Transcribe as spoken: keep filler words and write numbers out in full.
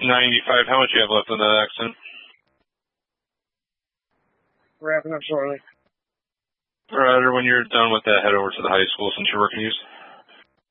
ninety-five. How much do you have left on that accident? Wrapping up shortly. All right, or when you're done with that, head over to the high school since you're working use.